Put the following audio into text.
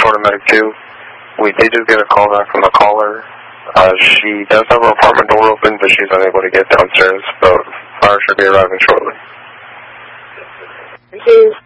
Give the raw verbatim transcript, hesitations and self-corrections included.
Florida Medic two. We did just get a call back from the caller. Uh, she does have her apartment door open, but she's unable to get downstairs, but fire should be arriving shortly. Thank you.